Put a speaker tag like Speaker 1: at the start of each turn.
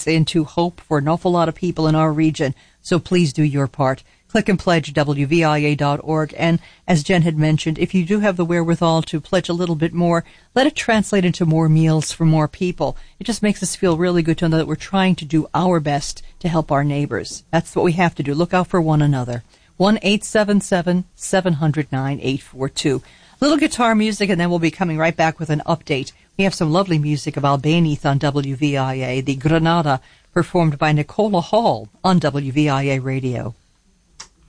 Speaker 1: into hope for an awful lot of people in our region. So please do your part. Click and pledge WVIA.org. And as Jen had mentioned, if you do have the wherewithal to pledge a little bit more, let it translate into more meals for more people. It just makes us feel really good to know that we're trying to do our best to help our neighbors. That's what we have to do. Look out for one another. 1-877-700-9842. Little guitar music, and then we'll be coming right back with an update. We have some lovely music of Albanieth on WVIA, the Granada, performed by Nicola Hall on WVIA Radio.